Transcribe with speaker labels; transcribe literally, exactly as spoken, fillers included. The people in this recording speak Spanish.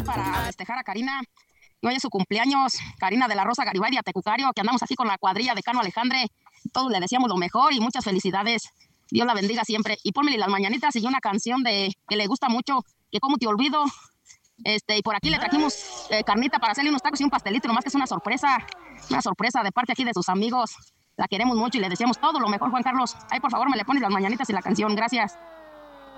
Speaker 1: para festejar a Karina. Y hoy es su cumpleaños, Karina de la Rosa Garibay de Atecucario, que andamos aquí con la cuadrilla de Cano Alejandre. Todos le deseamos lo mejor y muchas felicidades. Dios la bendiga siempre. Y ponme las mañanitas y una canción de que le gusta mucho, que como te olvido. Este, y por aquí le trajimos eh, carnita para hacerle unos tacos y un pastelito, nomás que es una sorpresa, una sorpresa de parte aquí de sus amigos. La queremos mucho y le deseamos todo lo mejor, Juan Carlos. Ahí, por favor, me le pones las mañanitas y la canción. Gracias.